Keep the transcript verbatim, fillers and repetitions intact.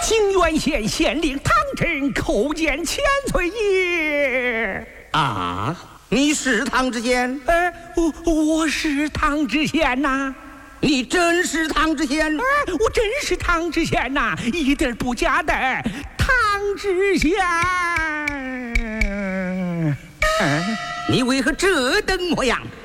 平原县县令唐真叩见千岁爷。 啊，你是唐知县？ 呃，我我是唐知县呐、啊。 你真是唐知县？ 哎，我真是唐知县呐、啊，一点不假的唐知县。 你为何这等模样？